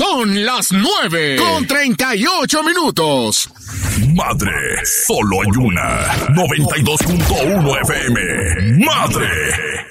Son las 9:38. Madre, solo hay una. 92.1 FM. Madre.